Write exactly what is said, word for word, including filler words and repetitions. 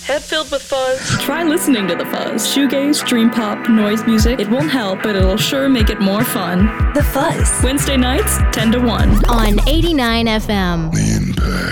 head filled with fuzz. Try listening to The Fuzz. Shoegaze, dream pop, noise music. It won't help, but it'll sure make it more fun. The Fuzz. Wednesday nights, ten to one. On eighty-nine F M. The Impact.